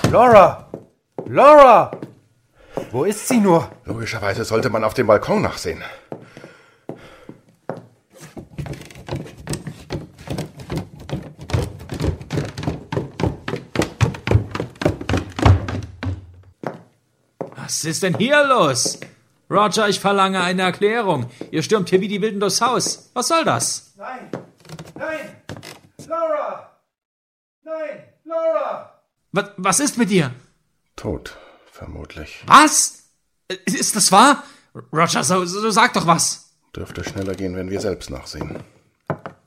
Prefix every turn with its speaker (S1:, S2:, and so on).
S1: Laura! Laura! Wo ist sie nur?
S2: Logischerweise sollte man auf dem Balkon nachsehen.
S3: Was ist denn hier los? Roger, ich verlange eine Erklärung. Ihr stürmt hier wie die Wilden durchs Haus. Was soll das?
S1: Nein! Nein! Laura! Nein! Laura!
S3: Was ist mit dir?
S2: Tot, vermutlich.
S3: Was? Ist das wahr? Roger, so sag doch was.
S2: Dürfte schneller gehen, wenn wir selbst nachsehen.